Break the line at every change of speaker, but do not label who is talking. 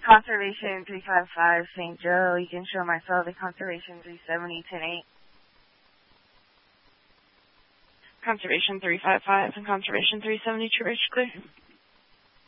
Conservation 355 St. Joe. You can show myself at Conservation 370 10-8.
Conservation 355 and Conservation 370 True Ridge Clear.